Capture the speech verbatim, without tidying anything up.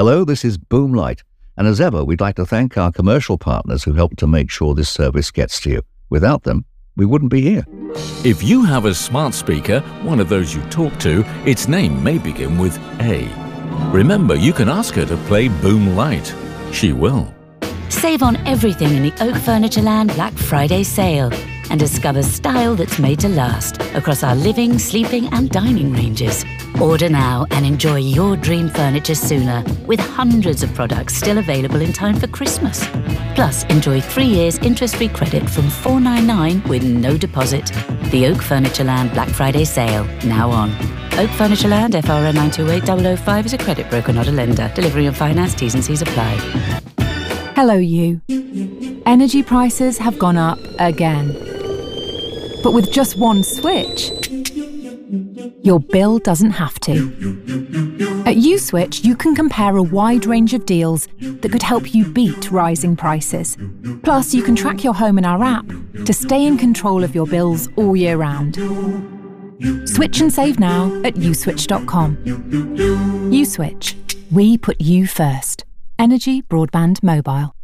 Hello, this is Boomlight, and as ever, we'd like to thank our commercial partners who help to make sure this service gets to you. Without them, we wouldn't be here. If you have a smart speaker, one of those you talk to, its name may begin with A. Remember, you can ask her to play Boomlight. She will. Save on everything in the Oak Furnitureland Black Friday sale and discover style that's made to last across our living, sleeping and dining ranges. Order now and enjoy your dream furniture sooner with hundreds of products still available in time for Christmas. Plus, enjoy three years interest-free credit from four ninety-nine with no deposit. The Oak Furnitureland Black Friday sale, now on. Oak Furnitureland, F R N nine two eight zero zero five is a credit broker, not a lender. Delivery and finance, T's and C's apply. Hello, you. Energy prices have gone up again. But with just one switch, your bill doesn't have to. At USwitch, you can compare a wide range of deals that could help you beat rising prices. Plus, you can track your home in our app to stay in control of your bills all year round. Switch and save now at uswitch dot com. USwitch. We put you first. Energy, broadband, mobile.